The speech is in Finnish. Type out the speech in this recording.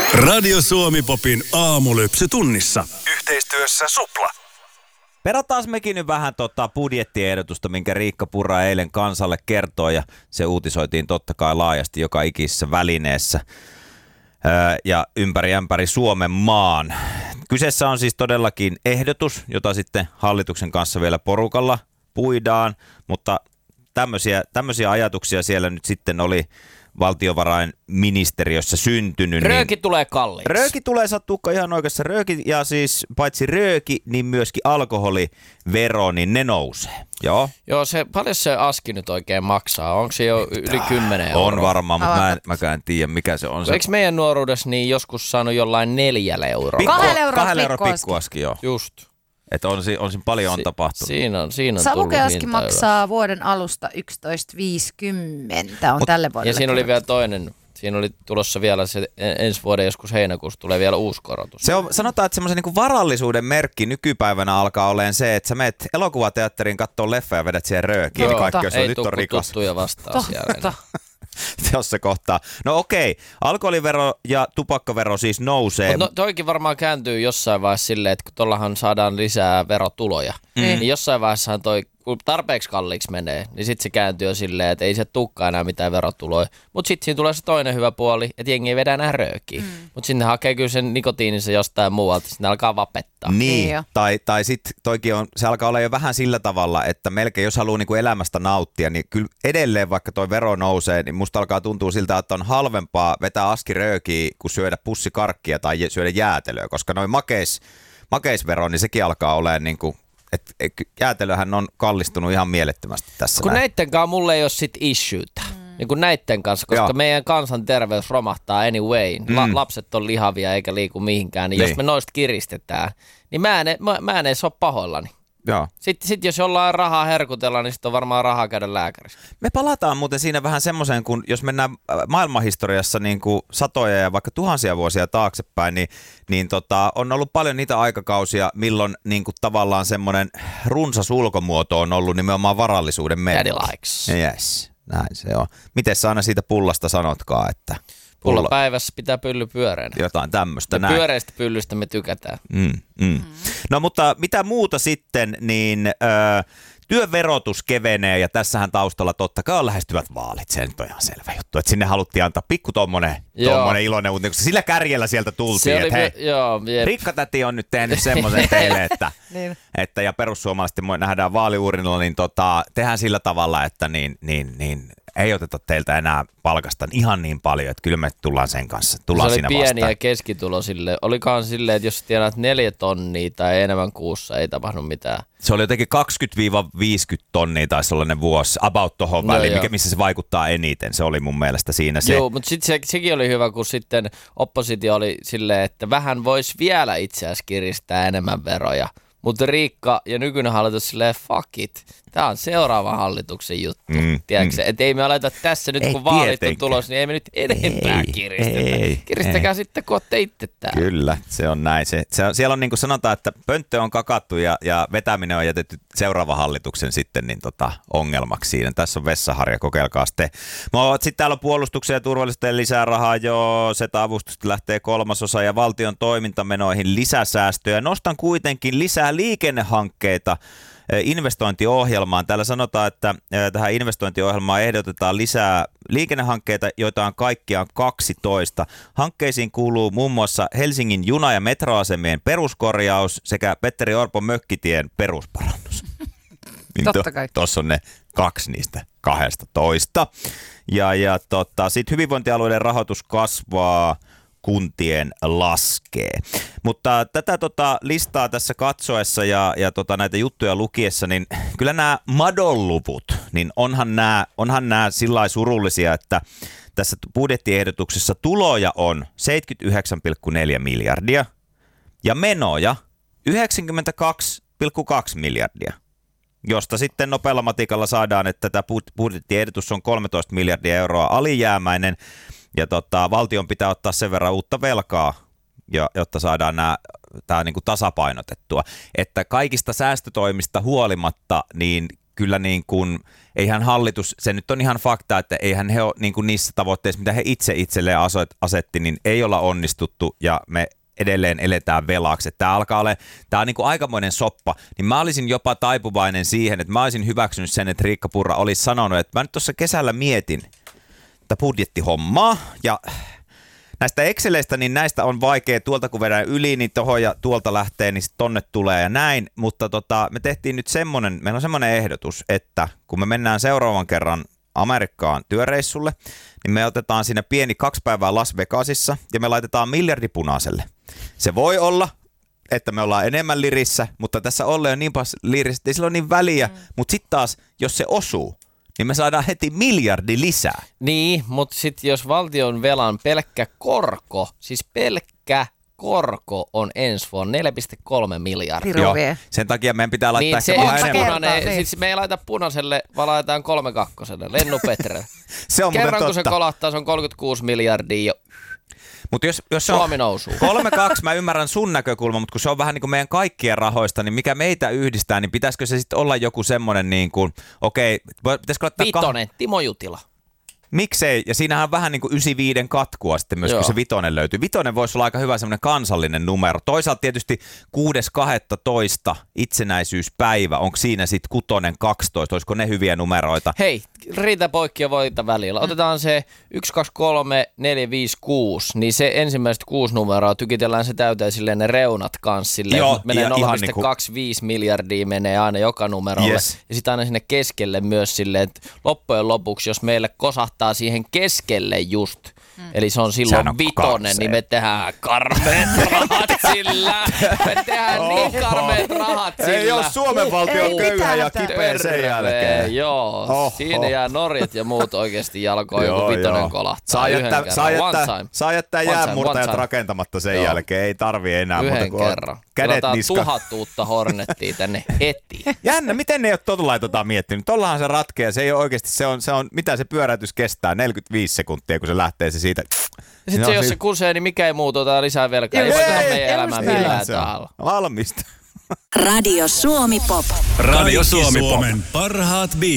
Radio Suomi Popin aamulypsy tunnissa. Yhteistyössä Supla. Perataan mekin nyt vähän budjettiehdotusta, minkä Riikka Purra eilen kansalle kertoi, ja se uutisoitiin totta kai laajasti joka ikisessä välineessä ja ympäri Suomen maan. Kyseessä on siis todellakin ehdotus, jota sitten hallituksen kanssa vielä porukalla puidaan, mutta tämmöisiä ajatuksia siellä nyt sitten oli valtiovarainministeriössä syntynyt. Rööki tulee kalliiksi. Rööki tulee, sattuukka ihan oikeassa. Rööki, ja siis paitsi rööki, niin myöskin alkoholivero, niin ne nousee. Joo, Paljon se aski nyt oikein maksaa? Onko se jo yli 10 euroa? On varmaan, mutta mäkään en tiedä, mikä se on. Eikö meidän nuoruudessa niin joskus saanut jollain 4 euroa? 2 euroa pikkuaski, joo. Just. Että on siinä paljon on tapahtunut. Siinä on Savukeaski tullut maksaa vuoden alusta 11,50 on tälle vuodelle. Ja siinä oli vielä toinen. Siinä oli tulossa vielä se ensi vuoden joskus heinäkuussa tulee vielä uusi korotus. Sanotaan, että semmoisen niin varallisuuden merkki nykypäivänä alkaa olemaan se, että sä menet elokuvateatteriin katsoa leffa ja vedät siihen röökiin. Niin kaikki, jos nyt on rikas. Tuttuja vastaan siellä. Tuossa kohtaa. No okei, alkoholivero ja tupakkavero siis nousee. No toikin varmaan kääntyy jossain vaiheessa silleen, että kun tuollahan saadaan lisää verotuloja, niin jossain vaiheessahan kun tarpeeksi kalliiksi menee, niin sitten se kääntyy jo silleen, että ei se tukkaa enää mitään verotuloja. Mutta sitten siinä tulee se toinen hyvä puoli, että jengi ei vedä enää röökiä. Mutta sinne hakee kyllä sen nikotiininsa jostain muualta, sitten ne alkaa vapettaa. Niin, tai sitten toikin se alkaa olla jo vähän sillä tavalla, että melkein jos haluaa niinku elämästä nauttia, niin kyllä edelleen vaikka toi vero nousee, niin musta alkaa tuntua siltä, että on halvempaa vetää aski röökiä kuin syödä pussi karkkia tai syödä jäätelöä, koska noin makeisvero, niin sekin alkaa olemaan niinku, että jäätelöhän on kallistunut ihan mielettömästi tässä. Kun näitten kanssa mulla ei ole sit issuetä. Niin kuin näitten kanssa, koska meidän kansanterveys romahtaa anyway. Lapset on lihavia eikä liiku mihinkään, niin jos me noista kiristetään, niin mä en edes ole pahoillani. Joo. Sitten jos jollain rahaa herkutella, niin sitten on varmaan rahaa käydä lääkärissä. Me palataan muuten siinä vähän semmoiseen, kun jos mennään maailmanhistoriassa niin kuin satoja ja vaikka tuhansia vuosia taaksepäin, niin on ollut paljon niitä aikakausia, milloin niin kuin tavallaan semmoinen runsas ulkomuoto on ollut nimenomaan varallisuuden merkki. Daddy likes. Yes, näin se on. Miten sä aina siitä pullasta sanotkaan, että... Pulla päivässä pitää pylly pyöreänä. Jotain tämmöistä näin. Pyöreistä pyllystä me tykätään. No mutta mitä muuta sitten, niin työn verotus kevenee ja tässähän taustalla totta kai on lähestyvät vaalit. Se nyt on ihan selvä juttu, että sinne haluttiin antaa pikku tommonen iloinen uutinen, koska sillä kärjellä sieltä tultiin, että hei, Rikkatäti on nyt tehnyt semmoisen teille, että ja perussuomalaiset nähdään vaaliuurinilla, niin tehdään sillä tavalla, että niin ei oteta teiltä enää palkasta ihan niin paljon, että kyllä me tullaan sen kanssa. Tullaan siinä vastaan. Se oli pieni ja keskitulo sille. Olikohan silleen, että jos tienaat 4 tonnia tai enemmän kuussa, ei tapahdu mitään. Se oli jotenkin 20-50 tonnia taisi olla ne vuosi, about tohon väliin, missä se vaikuttaa eniten. Se oli mun mielestä siinä se. Joo, mutta sitten sekin oli hyvä, kun sitten oppositio oli silleen, että vähän voisi vielä itse asiassa kiristää enemmän veroja. Mutta Riikka ja nykyinen hallitus silleen, fuck it. Tämä on seuraavan hallituksen juttu. Tiedätkö? Että ei me aleta tässä nyt, kun vaalit on tulos, niin ei me nyt enempää kiristetä. Kiristäkää sitten, kun olette itse täällä. Kyllä, se on näin. Siellä on niin kuin sanotaan, että pönttö on kakattu ja vetäminen on jätetty seuraavan hallituksen sitten niin ongelmaksi siinä. Tässä on vessaharja, kokeilkaa sitten. Sitten täällä on puolustuksen ja turvallisuuteen lisää rahaa jo. SETA-avustusta lähtee 1/3 ja valtion toimintamenoihin lisäsäästöjä. Nostan kuitenkin lisää liikennehankkeita investointiohjelmaan. Täällä sanotaan, että tähän investointiohjelmaan ehdotetaan lisää liikennehankkeita, joita on kaikkiaan 12. Hankkeisiin kuuluu muun muassa Helsingin juna- ja metroasemien peruskorjaus sekä Petteri Orpon mökkitien perusparannus. Totta kai. Tuossa on ne 2 niistä 12. Ja sitten hyvinvointialueiden rahoitus kasvaa, kuntien laskee. Mutta tätä listaa tässä katsoessa ja näitä juttuja lukiessa, niin kyllä nämä madonluvut, niin onhan nämä sillä surullisia, että tässä budjettiehdotuksessa tuloja on 79,4 miljardia ja menoja 92,2 miljardia, josta sitten nopealla matikalla saadaan, että tämä budjettiehdotus on 13 miljardia euroa alijäämäinen. Ja valtion pitää ottaa sen verran uutta velkaa, jotta saadaan tämä niinku tasapainotettua. Että kaikista säästötoimista huolimatta, niin kyllä niin kuin, eihän hallitus, se nyt on ihan fakta, että eihän he ole niin kuin niissä tavoitteissa, mitä he itselleen asetti, niin ei olla onnistuttu ja me edelleen eletään velaksi. Tämä on niin kuin aikamoinen soppa, niin mä olisin jopa taipuvainen siihen, että mä olisin hyväksynyt sen, että Riikka Purra olisi sanonut, että mä nyt tuossa kesällä mietin tätä budjettihommaa ja näistä Exceleistä, niin näistä on vaikea, tuolta kun vedään yli, niin tohon ja tuolta lähtee, niin tonne tulee ja näin, mutta me tehtiin nyt meillä on semmoinen ehdotus, että kun me mennään seuraavan kerran Amerikkaan työreissulle, niin me otetaan siinä pieni 2 päivää Las Vegasissa ja me laitetaan miljardi punaiselle. Se voi olla, että me ollaan enemmän lirissä, mutta tässä ollaan jo niin paljon lirissä, että ei sillä ole niin väliä, mutta sitten taas, jos se osuu, niin me saadaan heti miljardi lisää. Niin, mutta sitten jos valtion velan pelkkä korko on ensi vuonna 4,3 miljardia. Joo, sen takia meidän pitää laittaa niin ehkä vähän enemmän. Siis me ei laita punaiselle, vaan laitetaan 3,2. Lennu Petre. Se on kerran kun totta. se kolahtaa, se on 36 miljardia jo. Mutta jos Suomi nousuu. 3,2, mä ymmärrän sun näkökulma, mutta kun se on vähän niin kuin meidän kaikkien rahoista, niin mikä meitä yhdistää, niin pitäisikö se sitten olla joku semmoinen niin kuin, pitäisikö laittaa... Vitonen, Timo Jutila. Miksei? Ja siinähän on vähän niin kuin 95 katkua sitten myös, kun se vitonen löytyy. Vitonen voisi olla aika hyvä semmoinen kansallinen numero. Toisaalta tietysti 6.12. itsenäisyyspäivä. Onko siinä sitten 6, 12? Olisiko ne hyviä numeroita? Hei, riitä poikki ja voita välillä. Otetaan se 1, 2, 3, 4, 5, 6. Niin se ensimmäiset 6 numeroa tykitellään se täyteen silleen ne reunat kanssa silleen. Joo, menee 0,25 niin miljardia menee aina joka numerolle. Yes. Ja sitten aina sinne keskelle myös silleen, että loppujen lopuksi, jos meille kosahtaa siihen keskelle just, eli se on silloin vitonen, niin me tehdään karmeet rahat sillä. Me tehdään niin karmeet rahat sillä. Ei ole Suomen valtion köyhä ja kipeä sen jälkeen. Joo, siinä jää Norjat ja muut oikeasti jalkoon, kun vitonen kolahtaa. Saa jättää jäänmurtajat rakentamatta sen jälkeen, ei tarvii enää muuta kuin kerran. Kädet niska. 1000 uutta Hornettia tänne heti. Jännä, miten ne ei ole tollain miettinyt? Tollahan se ratkeaa, se ei ole oikeasti, se on, mitä se pyöräytys kestää, 45 sekuntia, kun se lähtee se siitä. Ja sitten jos se kusee, niin mikä ei muutu, otetaan lisää velkaa. Ei voida meidän elämää millään tavalla. Valmista. Radio Suomi Pop. Radio Suomi Suomen parhaat biisit.